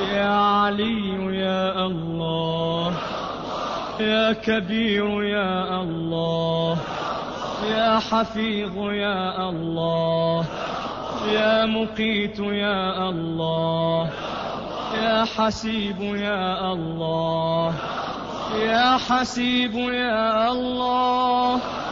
يا علي يا الله، يا كبير يا الله، يا حفيظ يا الله، يا مقيت يا الله، يا حسيب يا الله، يا حسيب يا الله.